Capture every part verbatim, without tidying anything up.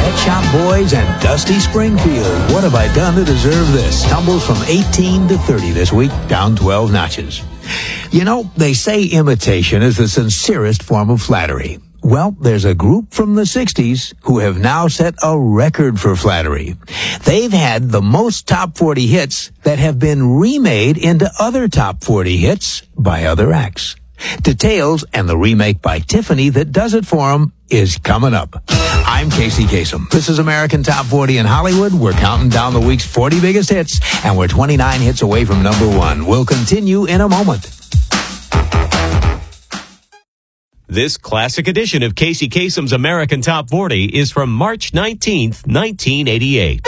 Pet Shop Boys and Dusty Springfield. What have I done to deserve this? Tumbles from eighteen to thirty this week, down twelve notches. You know, they say imitation is the sincerest form of flattery. Well, there's a group from the sixties who have now set a record for flattery. They've had the most top forty hits that have been remade into other top forty hits by other acts. Details and the remake by Tiffany that does it for them is coming up. I'm Casey Kasem. This is American Top forty in Hollywood. We're counting down the week's forty biggest hits, and we're twenty-nine hits away from number one. We'll continue in a moment. This classic edition of Casey Kasem's American Top forty is from March nineteenth, nineteen eighty-eight.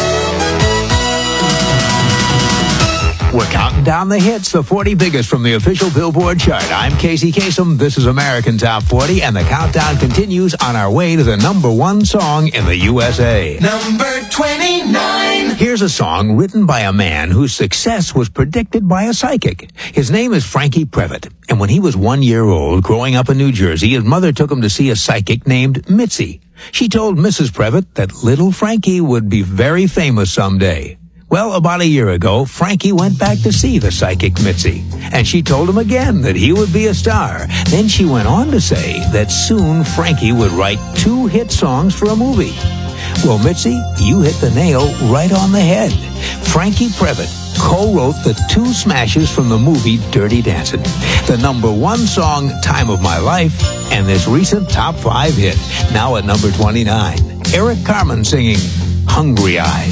We're counting down the hits, the forty biggest from the official Billboard chart. I'm Casey Kasem. This is American Top forty, and the countdown continues on our way to the number one song in the U S A. Number twenty-nine. Here's a song written by a man whose success was predicted by a psychic. His name is Frankie Previtt, and when he was one year old, growing up in New Jersey, his mother took him to see a psychic named Mitzi. She told Missus Previtt that little Frankie would be very famous someday. Well, about a year ago, Frankie went back to see the psychic Mitzi, and she told him again that he would be a star. Then she went on to say that soon Frankie would write two hit songs for a movie. Well, Mitzi, you hit the nail right on the head. Frankie Previtt co-wrote the two smashes from the movie Dirty Dancing, the number one song, Time of My Life, and this recent top five hit, now at number twenty-nine. Eric Carmen singing Hungry Eyes.